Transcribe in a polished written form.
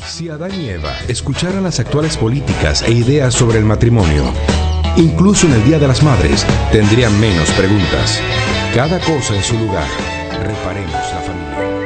Si Adán y Eva escucharan las actuales políticas e ideas sobre el matrimonio, incluso en el Día de las Madres, tendrían menos preguntas. Cada cosa en su lugar. Reparemos la familia.